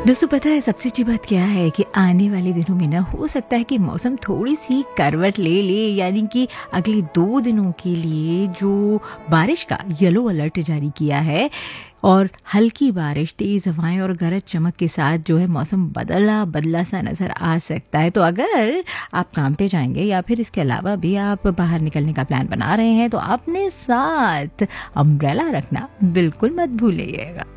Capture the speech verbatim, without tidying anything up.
दोस्तों पता है सबसे अच्छी बात क्या है कि आने वाले दिनों में ना हो सकता है कि मौसम थोड़ी सी करवट ले ले, यानी कि अगले दो दिनों के लिए जो बारिश का येलो अलर्ट जारी किया है और हल्की बारिश, तेज हवाएं और गरज चमक के साथ जो है मौसम बदला बदला सा नजर आ सकता है। तो अगर आप काम पे जाएंगे या फिर इसके अलावा भी आप बाहर निकलने का प्लान बना रहे हैं तो अपने साथ अम्ब्रेला रखना बिल्कुल मत भूलिएगा।